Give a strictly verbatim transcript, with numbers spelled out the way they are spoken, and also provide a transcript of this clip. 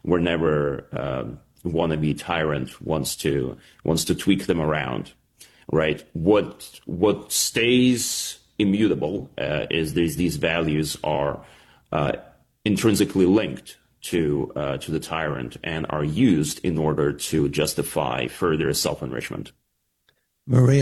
whenever um, wannabe tyrant wants to wants to tweak them around, right? What what stays immutable uh, is these these values are uh, intrinsically linked to uh, to the tyrant and are used in order to justify further self-enrichment. Maria